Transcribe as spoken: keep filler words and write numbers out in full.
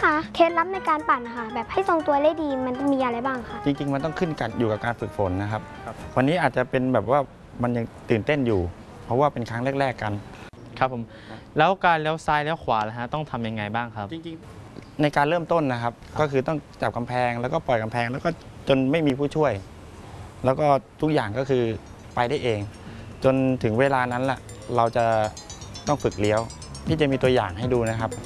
คะเคล็ดลับในการปั่นค่ะแบบให้ทรงตัวได้ดีมันมีอะไรบ้างคะจริงๆมันต้องขึ้นกันอยู่กับการฝึกฝนนะครับวันนี้อาจจะเป็นแบบว่ามันยังตื่นเต้นอยู่เพราะว่าเป็นครั้งแรกๆกันครับผมแล้วการเลี้ยวซ้ายเลี้ยวขวานะฮะต้องทำยังไงบ้างครับจริงๆในการเริ่มต้นนะครับก็คือต้องจับกำแพงแล้วก็ปล่อยกำแพงแล้วก็จนไม่มีผู้ช่วยแล้วก็ทุกอย่างก็คือไปได้เองจนถึงเวลานั้นแหละเราจะต้องฝึกเลี้ยวที่จะมีตัวอย่างให้ดูนะครับ